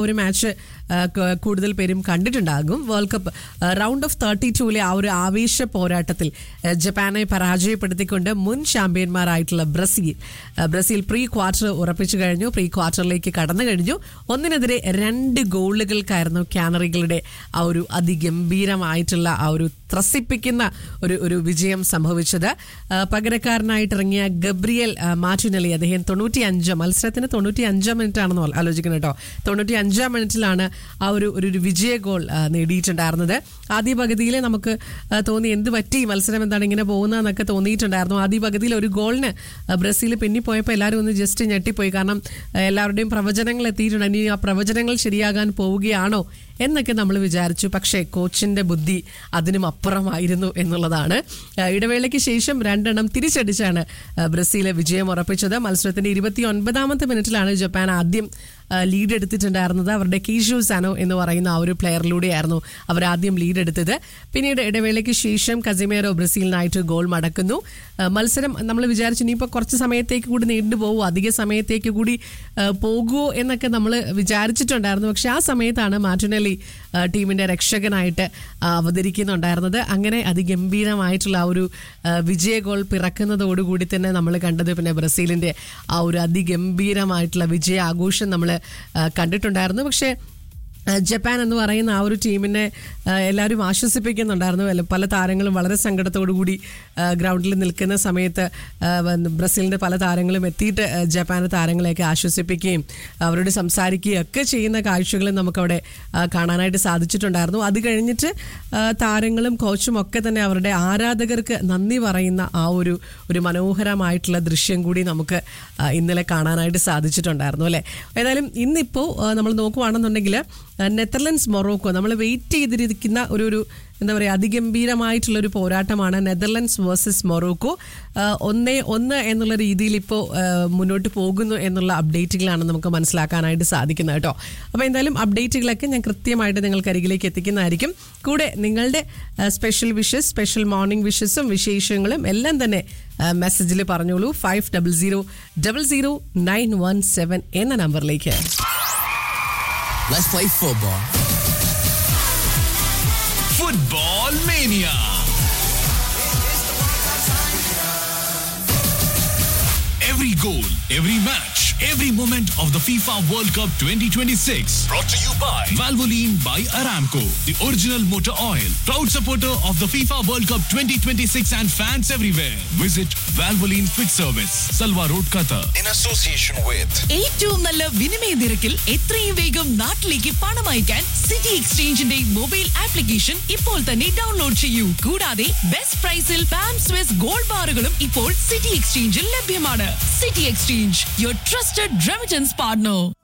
ഒരു മാച്ച് കൂടുതൽ പേരും കണ്ടിട്ടുണ്ടാകും. വേൾഡ് കപ്പ് റൗണ്ട് ഓഫ് 32 ആ ഒരു ആവേശ പോരാട്ടത്തിൽ ജപ്പാനെ പരാജയപ്പെടുത്തിക്കൊണ്ട് മുൻ ചാമ്പ്യന്മാരായിട്ടുള്ള ബ്രസീൽ പ്രീ ക്വാർട്ടർ ഉറപ്പിച്ചു കഴിഞ്ഞു. പ്രീ ക്വാർട്ടറിലേക്ക് കടന്നു കഴിഞ്ഞു. 1-2 ഗോളുകൾക്കായിരുന്നു കാനറികളുടെ ആ ഒരു അതിഗംഭീരമായിട്ടുള്ള ആ ഒരു ത്രസിപ്പിക്കുന്ന ഒരു വിജയം സംഭവിച്ചത്. പകരക്കാരനായിട്ട് ഇറങ്ങിയ ഗബ്രിയൽ മാർട്ടിനെല്ലി, അദ്ദേഹം 95 മത്സരത്തിന് 95 മിനിറ്റ് ആണെന്ന് ആലോചിക്കണം കേട്ടോ. 95 മിനിറ്റിലാണ് ആ ഒരു വിജയ ഗോൾ നേടിയിട്ടുണ്ടായിരുന്നത്. ആദ്യ പകുതിയിൽ നമുക്ക് തോന്നി എന്ത് പറ്റി, മത്സരം എന്താണ് ഇങ്ങനെ പോകുന്നതെന്നൊക്കെ തോന്നിയിട്ടുണ്ടായിരുന്നു. ആദ്യ പകുതിയിൽ ഒരു ഗോളിന് ബ്രസീൽ പിന്നിപ്പോയപ്പോൾ എല്ലാവരും ഒന്ന് ജസ്റ്റ് ഞെട്ടിപ്പോയി. കാരണം എല്ലാവരുടെയും പ്രവചനങ്ങൾ എത്തിയിട്ടുണ്ട്. ഇനി ആ പ്രവചനങ്ങൾ ശരിയാകാൻ പോവുകയാണോ എന്നൊക്കെ നമ്മൾ വിചാരിച്ചു. പക്ഷേ കോച്ചിന്റെ ബുദ്ധി അതിനും അപ്പുറമായിരുന്നു എന്നുള്ളതാണ്. ഇടവേളയ്ക്ക് ശേഷം 2 തിരിച്ചടിച്ചാണ് ബ്രസീൽ വിജയം ഉറപ്പിച്ചത്. മത്സരത്തിന്റെ 29ാമത്തെ മിനിറ്റിലാണ് ജപ്പാൻ ആദ്യം ലീഡ് എടുത്തിട്ടുണ്ടായിരുന്നത്. അവരുടെ കീഷു സാനോ എന്ന് പറയുന്ന ആ ഒരു പ്ലെയറിലൂടെയായിരുന്നു അവർ ആദ്യം ലീഡ് എടുത്തത്. പിന്നീട് ഇടവേളയ്ക്ക് ശേഷം കസിമേറോ ബ്രസീലിനായിട്ട് ഗോൾ മടക്കുന്നു. മത്സരം നമ്മൾ വിചാരിച്ചു ഇനിയിപ്പോൾ കുറച്ച് സമയത്തേക്ക് കൂടി നീണ്ടുപോകുമോ, അധിക സമയത്തേക്ക് കൂടി പോകുമോ എന്നൊക്കെ നമ്മൾ വിചാരിച്ചിട്ടുണ്ടായിരുന്നു. പക്ഷെ ആ സമയത്താണ് മാർട്ടിനെല്ലി ടീമിന്റെ രക്ഷകനായിട്ട് അവതരിക്കുന്നുണ്ടായിരുന്നത്. അങ്ങനെ അതിഗംഭീരമായിട്ടുള്ള ആ ഒരു വിജയ ഗോൾ പിറക്കുന്നതോടുകൂടി തന്നെ നമ്മൾ കണ്ടത് പിന്നെ ബ്രസീലിന്റെ ആ ഒരു അതിഗംഭീരമായിട്ടുള്ള വിജയ ആഘോഷം നമ്മൾ കണ്ടിട്ടുണ്ടായിരുന്നു. പക്ഷേ ജപ്പാൻ എന്ന് പറയുന്ന ആ ഒരു ടീമിനെ എല്ലാവരും ആശ്വസിപ്പിക്കുന്നുണ്ടായിരുന്നു. പല താരങ്ങളും വളരെ സങ്കടത്തോടു കൂടി ഗ്രൗണ്ടിൽ നിൽക്കുന്ന സമയത്ത് ബ്രസീലിൻ്റെ പല താരങ്ങളും എത്തിയിട്ട് ജപ്പാൻ താരങ്ങളെയൊക്കെ ആശ്വസിപ്പിക്കുകയും അവരോട് സംസാരിക്കുകയും ഒക്കെ ചെയ്യുന്ന കാഴ്ചകളും നമുക്കവിടെ കാണാനായിട്ട് സാധിച്ചിട്ടുണ്ടായിരുന്നു. അത് കഴിഞ്ഞിട്ട് താരങ്ങളും കോച്ചും ഒക്കെ തന്നെ അവരുടെ ആരാധകർക്ക് നന്ദി പറയുന്ന ആ ഒരു മനോഹരമായിട്ടുള്ള ദൃശ്യം കൂടി നമുക്ക് ഇന്നലെ കാണാനായിട്ട് സാധിച്ചിട്ടുണ്ടായിരുന്നു അല്ലേ. ഏതായാലും ഇന്നിപ്പോൾ നമ്മൾ നോക്കുകയാണെന്നുണ്ടെങ്കിൽ നെതർലൻഡ്സ് മൊറോക്കോ, നമ്മൾ വെയിറ്റ് ചെയ്തിരിക്കുന്ന ഒരു എന്താ പറയുക അതിഗംഭീരമായിട്ടുള്ളൊരു പോരാട്ടമാണ് നെതർലൻഡ്സ് വേഴ്സസ് മൊറോക്കോ. 1-1 എന്നുള്ള രീതിയിൽ ഇപ്പോൾ മുന്നോട്ട് പോകുന്നു എന്നുള്ള അപ്ഡേറ്റുകളാണ് നമുക്ക് മനസ്സിലാക്കാനായിട്ട് സാധിക്കുന്നത് കേട്ടോ. അപ്പോൾ എന്തായാലും അപ്ഡേറ്റുകളൊക്കെ ഞാൻ കൃത്യമായിട്ട് നിങ്ങൾക്ക് അരികിലേക്ക് എത്തിക്കുന്നതായിരിക്കും. കൂടെ നിങ്ങളുടെ സ്പെഷ്യൽ വിഷസ്, സ്പെഷ്യൽ മോർണിംഗ് വിഷസും വിശേഷങ്ങളും എല്ലാം തന്നെ മെസ്സേജിൽ പറഞ്ഞോളൂ. 50000917 എന്ന നമ്പറിലേക്ക്. Let's play football. Football Mania. Every goal, every match, every moment of the FIFA World Cup 2026. Brought to you by Valvoline by Aramco, the original motor oil. Proud supporter of the FIFA World Cup 2026 and fans everywhere. Visit Valvoline Quick Service, Salwa Road, Qatar. In association with ഏറ്റവും നല്ല വിനിമയ നിരക്കിൽ എത്രയും വേഗം നാട്ടിലേക്ക് പണം അയക്കാൻ city എക്സ്ചേഞ്ചിന്റെ mobile application ഇപ്പോൾ തന്നെ ഡൗൺലോഡ് ചെയ്യൂ. കൂടാതെ ബെസ്റ്റ് പ്രൈസിൽ പാം സ്വിസ് ഗോൾഡ് ബാറുകളും ഇപ്പോൾ സിറ്റി എക്സ്ചേഞ്ചിൽ ലഭ്യമാണ്. City Exchange, your trusted remittance partner.